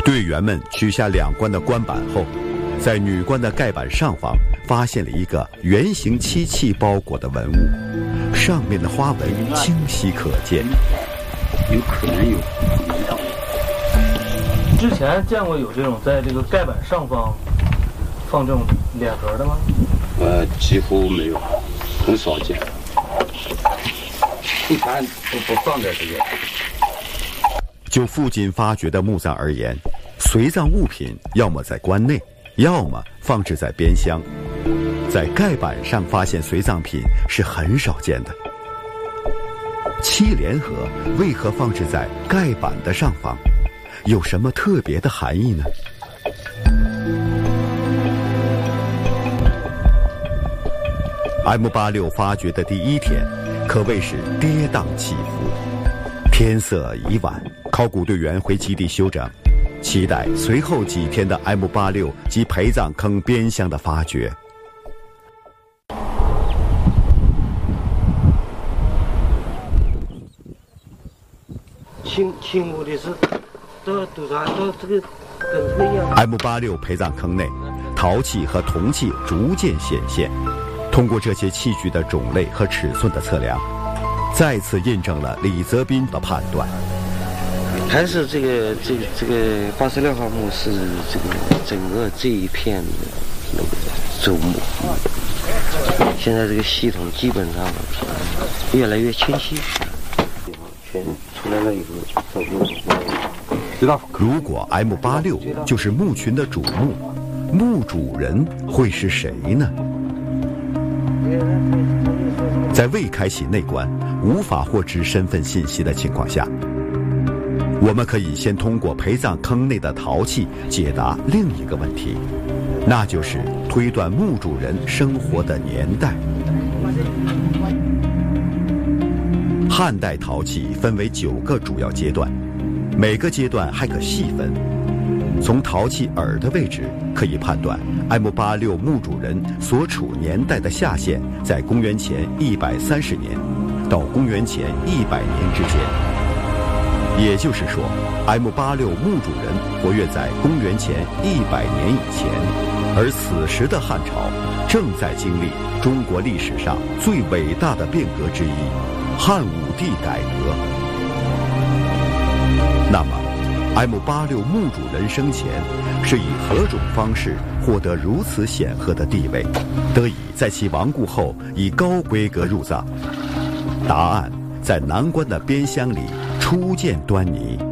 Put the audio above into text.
队员们取下两关的关板后，在女关的盖板上方发现了一个圆形漆器包裹的文物，上面的花纹清晰可见。 有可能有。 之前见过有这种在这个盖板上方放这种脸盒的吗？ 几乎没有，很少见。一般都不放在这个。 就附近发掘的墓葬而言，随葬物品要么在棺内，要么放置在边厢。在盖板上发现随葬品是很少见的。七联盒为何放置在盖板的上方？有什么特别的含义呢？M86发掘的第一天，可谓是跌宕起伏。天色已晚，考古队员回基地休整，期待随后几天的 M86及陪葬坑边厢的发掘。 清墓的是都这个跟这个一样。 M86陪葬坑内，陶器和铜器逐渐显现。通过这些器具的种类和尺寸的测量，再次印证了李泽斌的判断。 还是这个86号墓是这个整个这一片的那个周墓。现在这个系统基本上越来越清晰。全出来了以后， 知道。如果 M86就是墓群的主墓，墓主人会是谁呢？在未开启内棺、无法获知身份信息的情况下，我们可以先通过陪葬坑内的陶器解答另一个问题，那就是推断墓主人生活的年代。汉代陶器分为9个主要阶段，每个阶段还可细分。从陶器耳的位置可以判断 M86墓主人所处年代的下限在公元前130年到公元前100年之间。也就是说 M86墓主人活跃在公元前100年以前，而此时的汉朝正在经历中国历史上最伟大的变革之一——汉武帝改革。那么M86墓主人生前是以何种方式获得如此显赫的地位，得以在其亡故后以高规格入葬？答案在南关的边厢里初见端倪。